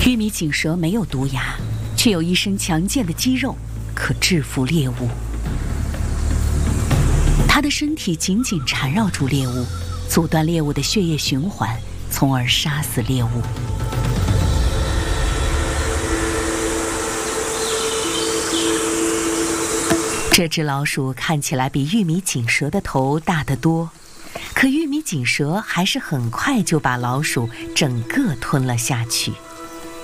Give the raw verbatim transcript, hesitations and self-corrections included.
玉米锦蛇没有毒牙，却有一身强健的肌肉，可制服猎物。它的身体紧紧缠绕住猎物，阻断猎物的血液循环，从而杀死猎物。这只老鼠看起来比玉米锦蛇的头大得多，可玉米锦蛇还是很快就把老鼠整个吞了下去。